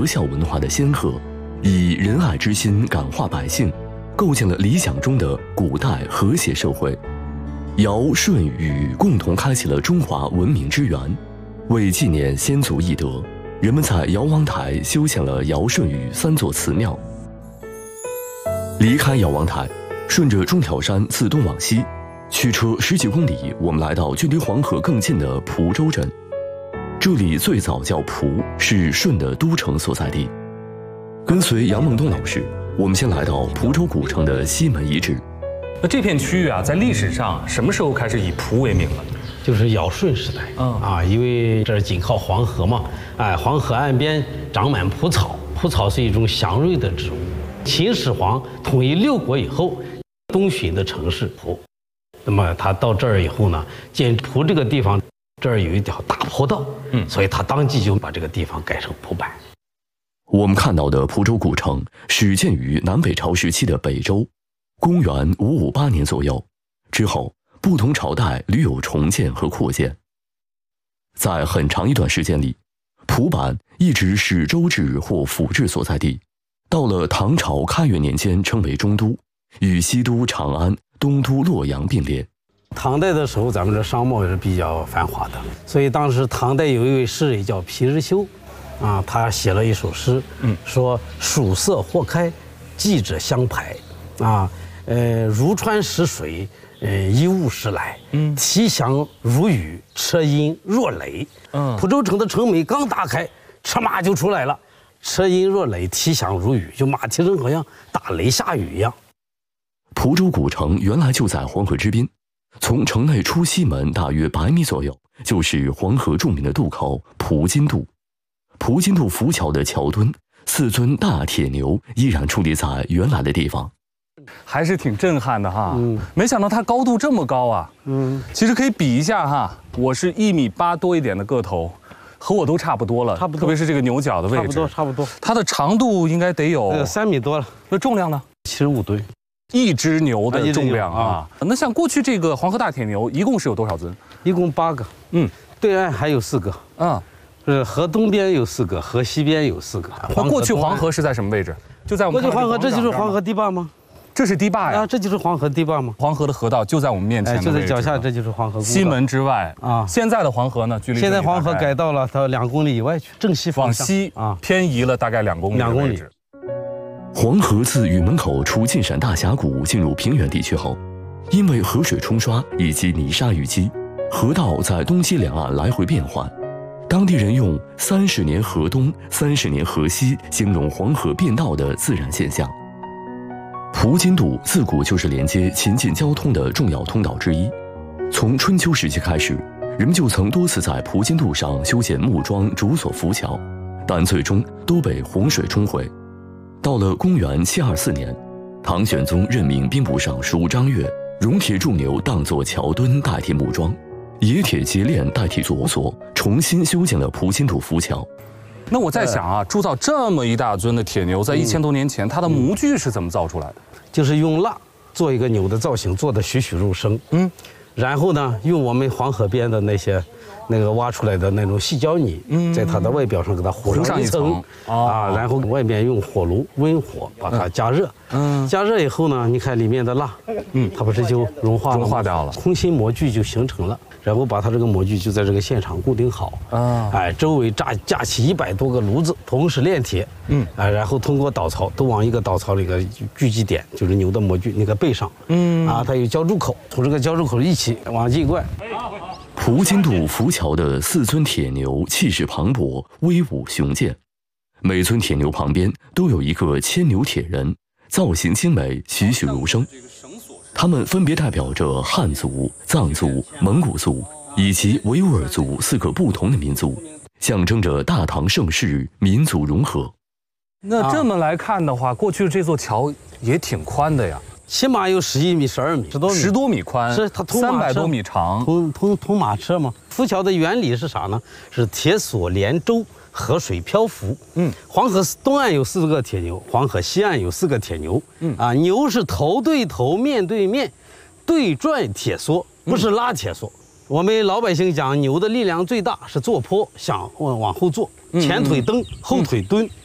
孝文化的先河，以仁爱之心感化百姓，构建了理想中的古代和谐社会。尧、舜、禹共同开启了中华文明之源。为纪念先祖义德，人们在尧王台修建了尧、舜、禹3座祠庙。离开尧王台，顺着中条山自东往西，驱车10几公里，我们来到距离黄河更近的蒲州镇。这里最早叫蒲，是舜的都城所在地。跟随杨孟东老师，我们先来到蒲州古城的西门遗址。 那这片区域啊，在历史上什么时候开始以蒲为名了？ 就是尧舜时代。因为这儿紧靠黄河嘛，黄河岸边长满蒲草，蒲草是一种祥瑞的植物。秦始皇统一6国以后，东巡的城市蒲，那么他到这儿以后呢，见蒲这个地方，这儿有一条大坡道，所以他当即就把这个地方改成蒲坂。 我们看到的蒲州古城始建于南北朝时期的北周，公元558年左右。之后，不同朝代屡有重建和扩建。在很长一段时间里，蒲坂一直是州治或府治所在地。到了唐朝开元年间，称为中都，与西都长安、东都洛阳并列。 唐代的时候，咱们这商贸也是比较繁华的，所以当时唐代有一位诗人叫皮日休，他写了一首诗，说曙色或开，季者相排，如川石水，一物时来，其响如雨，车音若雷。蒲州城的城门刚打开，车马就出来了。车音若雷，啼响如雨，就马蹄声好像打雷下雨一样。 蒲州古城原来就在黄河之滨，从城内出西门大约100米左右，就是黄河著名的渡口蒲津渡。蒲津渡浮桥的桥墩，4尊大铁牛依然矗立在原来的地方， 还是挺震撼的哈。没想到它高度这么高啊。其实可以比一下哈，我是1.8米多一点的个头。和我都差不多了，特别是这个牛角的位置， 差不多。 它的长度应该得有 3米多了。 那重量呢 ？75吨， 一只牛的重量啊。那像过去这个黄河大铁牛，一共是有多少尊？ 一共8个。对岸还有4个。河东边有4个，河西边有4个。 那过去黄河是在什么位置？就在我们过去黄河，这就是黄河堤坝吗？ 这是堤坝呀， 这就是黄河堤坝吗？ 黄河的河道就在我们面前， 就在脚下，这就是黄河。 西门之外现在的黄河呢，距离现在黄河改道了，到2公里以外去，正西方向。 往西偏移了大概2公里。2公里。 黄河自禹门口出晋陕大峡谷进入平原地区后，因为河水冲刷以及泥沙淤积，河道在东西两岸来回变换。当地人用30年河东，30年河西形容黄河变道的自然现象。蒲津渡自古就是连接秦晋交通的重要通道之一。从春秋时期开始，人们就曾多次在蒲津渡上修建木桩竹索浮桥，但最终都被洪水冲毁。到了公元724年，唐玄宗任命兵部尚书张悦，熔铁铸牛当作桥墩代替木桩，冶铁结炼代替竹索，重新修建了蒲津渡浮桥。 那我在想啊，铸造这么一大尊的铁牛，在1000多年前，它的模具是怎么造出来的？ 就是用蜡做一个牛的造型，做的栩栩如生。然后呢，用我们黄河边的那个挖出来的那种细胶泥，在它的外表上给它糊上一层然后外面用火炉温火把它加热。加热以后呢，你看里面的蜡，它不是就融化掉了， 空心模具就形成了。然后把它这个模具就在这个现场固定好周围架起100多个炉子，同时炼铁，然后通过导槽都往一个导槽那个聚集点，就是牛的模具那个背上，它有浇筑口，从这个浇筑口一起往进灌。 蒲津渡浮桥的4尊铁牛气势磅礴，威武雄健，每尊铁牛旁边都有一个牵牛铁人，造型精美，栩栩如生。他们分别代表着汉族、藏族、蒙古族以及维吾尔族4个不同的民族，象征着大唐盛世，民族融合。 那这么来看的话，过去这座桥也挺宽的呀， 起码有11米、12米 ，10多米宽， 是它通马车 300多米长， 通马车嘛。浮桥的原理是啥呢？是铁索连舟，河水漂浮。黄河东岸有4个铁牛，黄河西岸有4个铁牛。牛是头对头、面对面，对转铁索，不是拉铁索。我们老百姓讲牛的力量最大是坐坡，想往后坐，前腿蹬，后腿蹲。